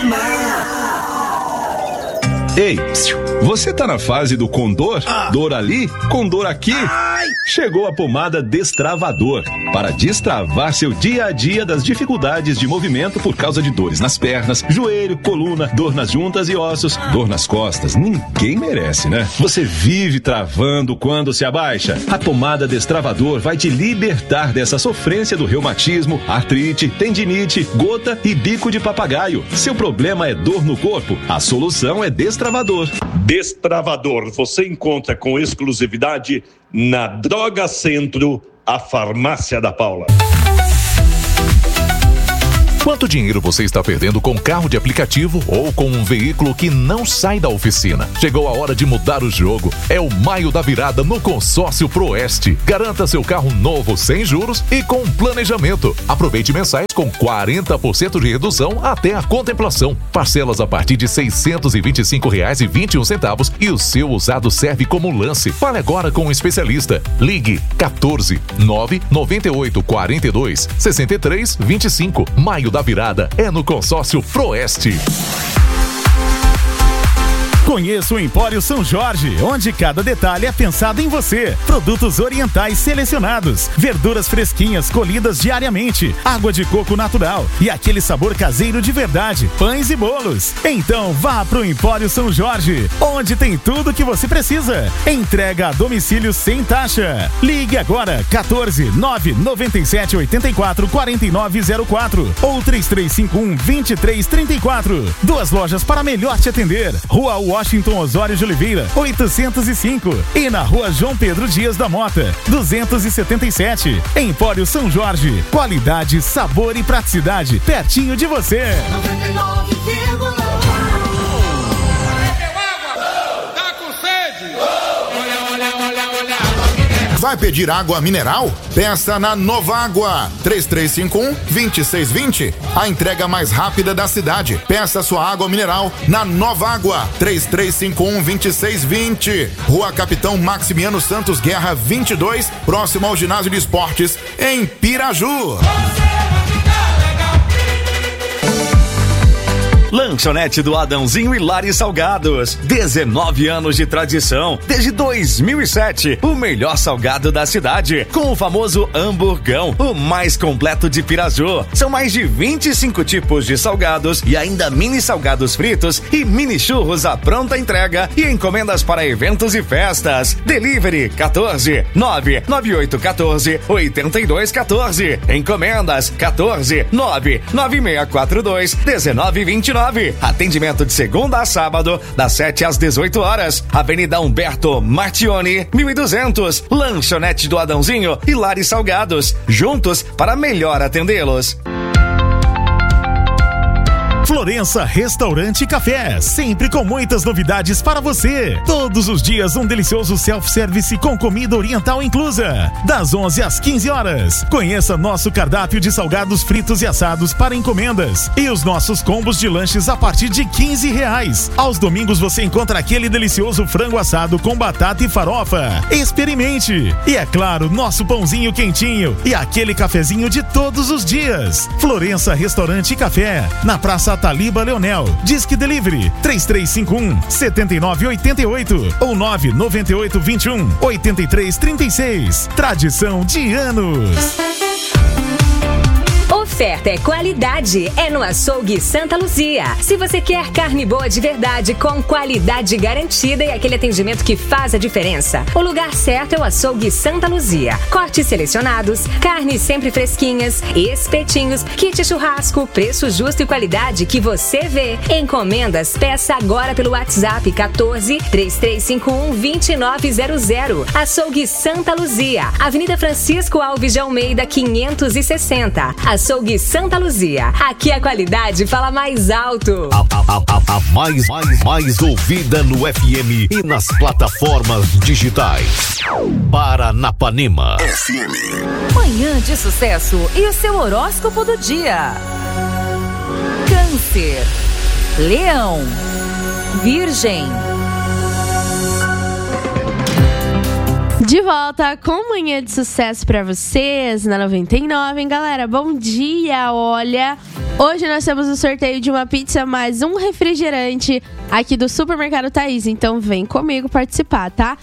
Ei, você tá na fase do condor? Dor ali, condor aqui? Chegou a pomada Destravador para destravar seu dia a dia das dificuldades de movimento por causa de dores nas pernas, joelho, coluna, dor nas juntas e ossos, dor nas costas. Ninguém merece, né? Você vive travando quando se abaixa. A pomada Destravador vai te libertar dessa sofrência do reumatismo, artrite, tendinite, gota e bico de papagaio. Seu problema é dor no corpo? A solução é Destravador. Destravador você encontra com exclusividade na Droga Centro, a farmácia da Paula. Quanto dinheiro você está perdendo com carro de aplicativo ou com um veículo que não sai da oficina? Chegou a hora de mudar o jogo. É o Maio da Virada no Consórcio Proeste. Garanta seu carro novo sem juros e com planejamento. Aproveite mensais com 40% de redução até a contemplação. Parcelas a partir de R$ 625,21 e o seu usado serve como lance. Fale agora com um especialista. Ligue 14 998 42 63 25. Maio da Virada é no Consórcio Proeste. Conheça o Empório São Jorge, onde cada detalhe é pensado em você. Produtos orientais selecionados, verduras fresquinhas colhidas diariamente, água de coco natural e aquele sabor caseiro de verdade, pães e bolos. Então vá pro Empório São Jorge, onde tem tudo que você precisa. Entrega a domicílio sem taxa. Ligue agora 14 997 84 4904 ou 3351 2334. Duas lojas para melhor te atender. Rua Washington Osório de Oliveira, 805. E na Rua João Pedro Dias da Mota, 277. Empório São Jorge. Qualidade, sabor e praticidade pertinho de você. 99,1. Vai pedir água mineral? Peça na Nova Água, 3351-2620. A entrega mais rápida da cidade. Peça sua água mineral na Nova Água, 3351-2620. Rua Capitão Maximiano Santos Guerra 22, próximo ao Ginásio de Esportes, em Piraju. Lanchonete do Adãozinho e Lari Salgados. 19 anos de tradição. Desde 2007, o melhor salgado da cidade. Com o famoso hamburgão, o mais completo de Piraju. São mais de 25 tipos de salgados e ainda mini salgados fritos e mini churros à pronta entrega e encomendas para eventos e festas. Delivery 14 99814 8214. Encomendas 14 99642 1929. Atendimento de segunda a sábado, das 7 às 18 horas. Avenida Humberto Martioni, 1200. Lanchonete do Adãozinho e Lari Salgados. Juntos para melhor atendê-los. Florença Restaurante e Café, sempre com muitas novidades para você. Todos os dias um delicioso self-service com comida oriental inclusa, das 11 às 15 horas. Conheça nosso cardápio de salgados fritos e assados para encomendas e os nossos combos de lanches a partir de R$15. Aos domingos você encontra aquele delicioso frango assado com batata e farofa. Experimente! E é claro, nosso pãozinho quentinho e aquele cafezinho de todos os dias. Florença Restaurante e Café, na Praça Taliba Leonel. Disque Delivery 3351-7988 ou 99821-8336. Tradição de anos. Oferta é qualidade, é no Açougue Santa Luzia. Se você quer carne boa de verdade, com qualidade garantida e aquele atendimento que faz a diferença, o lugar certo é o Açougue Santa Luzia. Cortes selecionados, carnes sempre fresquinhas, espetinhos, kit churrasco, preço justo e qualidade que você vê. Encomendas, peça agora pelo WhatsApp 14 3351 2900. Açougue Santa Luzia, Avenida Francisco Alves de Almeida 560. Açougue Santa Luzia. Aqui a qualidade fala mais alto. A mais ouvida no FM e nas plataformas digitais. Paranapanema FM. Manhã de sucesso e o seu horóscopo do dia. Câncer, Leão, Virgem. De volta com Manhã de Sucesso pra vocês na 99, hein, galera? Bom dia, olha, Hoje nós temos o sorteio de uma pizza mais um refrigerante aqui do Supermercado Thaís. Então vem comigo participar, tá?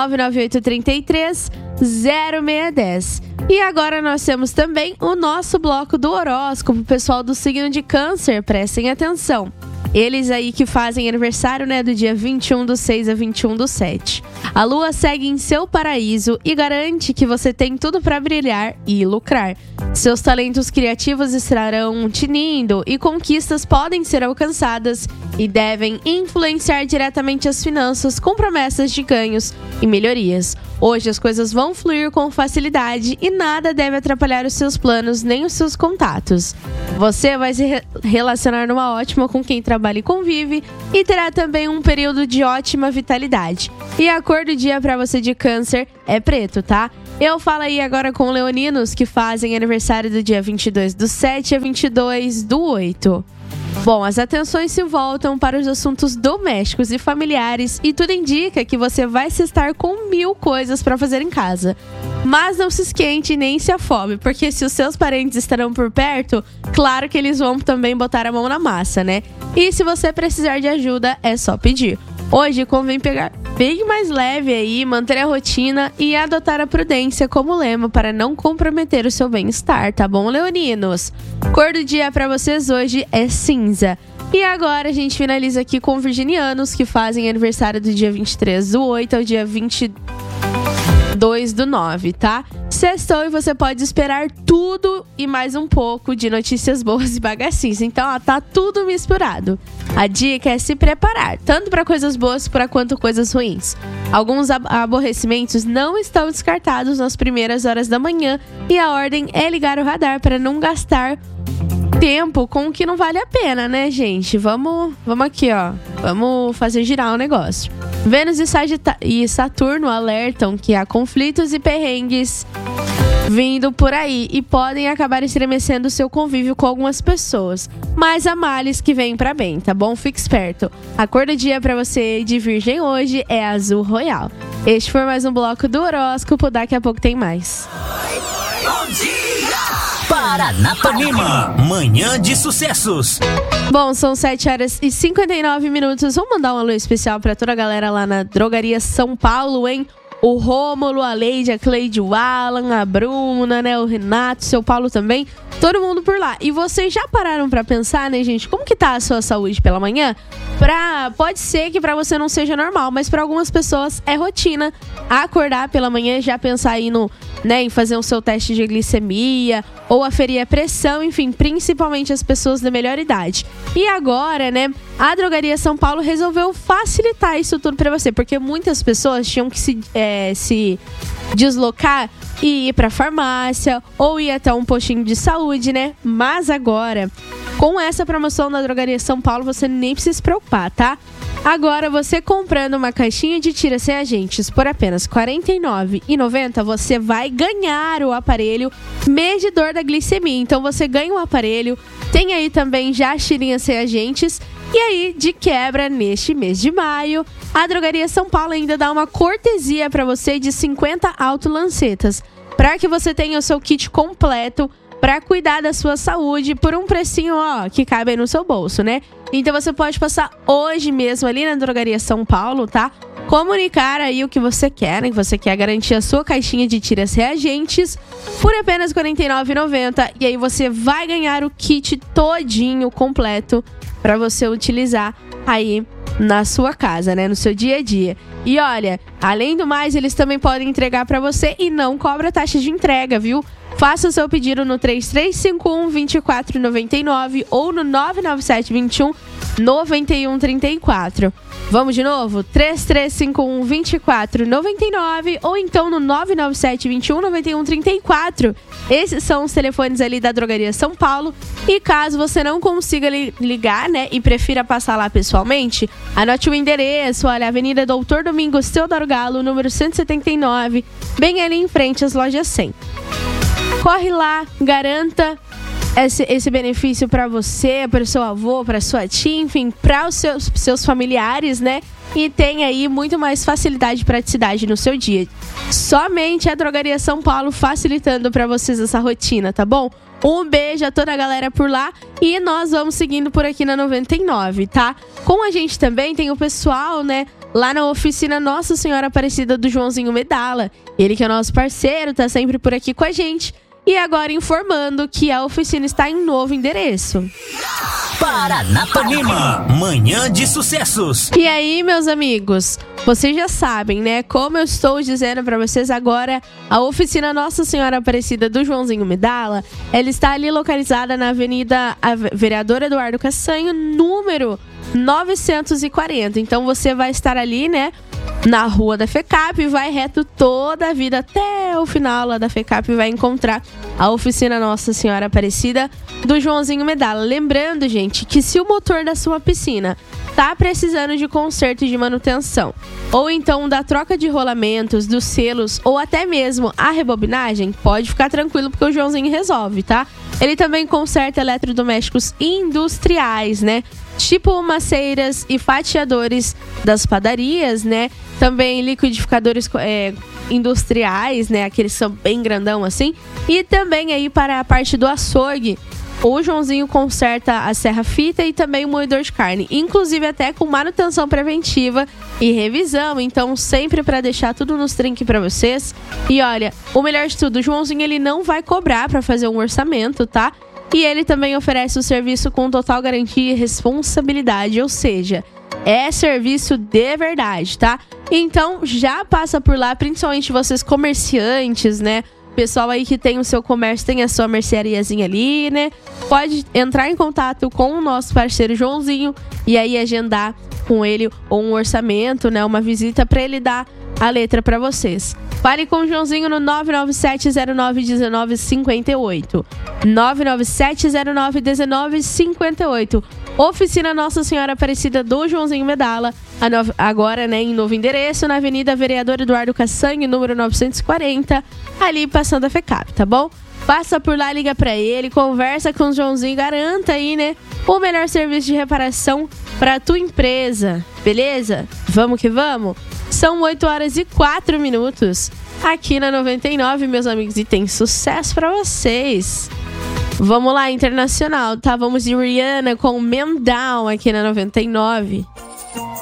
99833-0610. E agora nós temos também o nosso bloco do horóscopo. Pessoal do signo de Câncer, prestem atenção. Eles aí que fazem aniversário, né, do dia 21/6 a 21/7. A lua segue em seu paraíso e garante que você tem tudo para brilhar e lucrar. Seus talentos criativos estarão tinindo e conquistas podem ser alcançadas e devem influenciar diretamente as finanças com promessas de ganhos e melhorias. Hoje as coisas vão fluir com facilidade e nada deve atrapalhar os seus planos nem os seus contatos. Você vai se relacionar numa ótima com quem trabalha e convive e terá também um período de ótima vitalidade. E a cor do dia para você de Câncer é preto, tá? Eu falo aí agora com leoninos que fazem aniversário do dia 22/7 a 22/8. Bom, as atenções se voltam para os assuntos domésticos e familiares e tudo indica que você vai se estar com 1000 coisas para fazer em casa. Mas não se esquente nem se afobe, porque se os seus parentes estarão por perto, claro que eles vão também botar a mão na massa, né? E se você precisar de ajuda, é só pedir. Hoje convém pegar bem mais leve aí, manter a rotina e adotar a prudência como lema para não comprometer o seu bem-estar, tá bom, leoninos? Cor do dia para vocês hoje é cinza. E agora a gente finaliza aqui com virginianos que fazem aniversário do dia 23/8 ao dia 22/9, tá? Sextou e você pode esperar tudo e mais um pouco de notícias boas e bagacinhas. Então, ó, tá tudo misturado. A dica é se preparar, tanto para coisas boas quanto coisas ruins. Alguns aborrecimentos não estão descartados nas primeiras horas da manhã e a ordem é ligar o radar para não gastar tempo com o que não vale a pena, né, gente? Vamos aqui, ó. Vamos fazer girar o negócio. Vênus e Saturno alertam que há conflitos e perrengues vindo por aí e podem acabar estremecendo o seu convívio com algumas pessoas. Mas há males que vêm pra bem, tá bom? Fique esperto. A cor do dia pra você de Virgem hoje é azul royal. Este foi mais um bloco do horóscopo. Daqui a pouco tem mais. Bom dia! Paranapanema, manhã de sucessos. Bom, são 7h59. Vamos mandar um alô especial pra toda a galera lá na Drogaria São Paulo, hein? O Rômulo, a Leide, a Cleide, o Alan, a Bruna, né? O Renato, o seu Paulo também. Todo mundo por lá. E vocês já pararam pra pensar, né, gente? Como que tá a sua saúde pela manhã? Pode ser que pra você não seja normal, mas pra algumas pessoas é rotina acordar pela manhã, já pensar aí em fazer o seu teste de glicemia ou aferir a pressão, enfim, principalmente as pessoas da melhor idade. E agora, né, a Drogaria São Paulo resolveu facilitar isso tudo pra você, porque muitas pessoas tinham que se deslocar e ir pra farmácia ou ir até um postinho de saúde, né? Mas agora, com essa promoção da Drogaria São Paulo, você nem precisa se preocupar, tá? Agora, você comprando uma caixinha de tira sem agentes por apenas R$ 49,90, você vai ganhar o aparelho medidor da glicemia. Então, você ganha um aparelho, tem aí também já as tirinhas sem agentes. E aí, de quebra, neste mês de maio, a Drogaria São Paulo ainda dá uma cortesia para você de 50 autolancetas, para que você tenha o seu kit completo para cuidar da sua saúde por um precinho, ó, que cabe aí no seu bolso, né? Então você pode passar hoje mesmo ali na Drogaria São Paulo, tá? Comunicar aí o que você quer, né? Que você quer garantir a sua caixinha de tiras reagentes por apenas R$ 49,90. E aí você vai ganhar o kit todinho completo para você utilizar aí na sua casa, né? No seu dia a dia. E olha, além do mais, eles também podem entregar para você e não cobra taxa de entrega, viu? Faça o seu pedido no 3351-2499 ou no 99721-9134. Vamos de novo? 3351-2499 ou então no 99721-9134. Esses são os telefones ali da Drogaria São Paulo. E caso você não consiga ligar, né, e prefira passar lá pessoalmente, anote o endereço. Olha, Avenida Doutor Domingos Teodoro Galo, número 179, bem ali em frente às lojas 100. Corre lá, garanta esse benefício para você, para o seu avô, para sua tia, enfim, para os seus familiares, né? E tem aí muito mais facilidade e praticidade no seu dia. Somente a Drogaria São Paulo facilitando para vocês essa rotina, tá bom? Um beijo a toda a galera por lá e nós vamos seguindo por aqui na 99, tá? Com a gente também tem o pessoal, né? Lá na oficina Nossa Senhora Aparecida do Joãozinho Medala. Ele que é nosso parceiro, tá sempre por aqui com a gente. E agora informando que a oficina está em novo endereço. Paranapanema, manhã de sucessos. E aí, meus amigos, vocês já sabem, né? Como eu estou dizendo para vocês agora, a oficina Nossa Senhora Aparecida do Joãozinho Medala, ela está ali localizada na Avenida Vereador Eduardo Cassanho, número 940. Então você vai estar ali, né? Na rua da FECAP, vai reto toda a vida até o final lá da FECAP, vai encontrar a oficina Nossa Senhora Aparecida do Joãozinho Medala. Lembrando, gente, que se o motor da sua piscina tá precisando de conserto e de manutenção, ou então da troca de rolamentos, dos selos, ou até mesmo a rebobinagem, pode ficar tranquilo porque o Joãozinho resolve, tá? Ele também conserta eletrodomésticos industriais, né? Tipo maceiras e fatiadores das padarias, né? Também liquidificadores industriais, né? Aqueles são bem grandão assim. E também aí para a parte do açougue, o Joãozinho conserta a serra-fita e também o moedor de carne. Inclusive até com manutenção preventiva e revisão. Então sempre para deixar tudo nos trinques para vocês. E olha, o melhor de tudo, o Joãozinho ele não vai cobrar para fazer um orçamento, tá? E ele também oferece o serviço com total garantia e responsabilidade, ou seja, é serviço de verdade, tá? Então já passa por lá, principalmente vocês comerciantes, né? Pessoal aí que tem o seu comércio, tem a sua merceariazinha ali, né? Pode entrar em contato com o nosso parceiro Joãozinho e aí agendar com ele um orçamento, né? Uma visita para ele dar a letra para vocês. Fale com o Joãozinho no 997-09-1958. 997-09-1958. Oficina Nossa Senhora Aparecida do Joãozinho Medala. Agora, né, em novo endereço, na Avenida Vereador Eduardo Cassanho, número 940, ali passando a FECAP, tá bom? Passa por lá, liga pra ele, conversa com o Joãozinho, garanta aí, né, o melhor serviço de reparação pra tua empresa, beleza? Vamos que vamos? São 8h04 aqui na 99, meus amigos, e tem sucesso pra vocês. Vamos lá, internacional, tá? Vamos de Rihanna com Man Down aqui na 99.